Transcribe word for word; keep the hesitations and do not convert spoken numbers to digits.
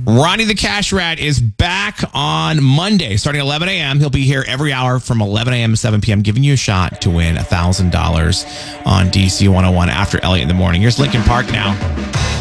Ronnie the Cash Rat is back on Monday, starting at eleven a.m. He'll be here every hour from eleven a.m. to seven p.m., giving you a shot to win one thousand dollars on D C one oh one after Elliott in the morning. Here's Linkin Park now.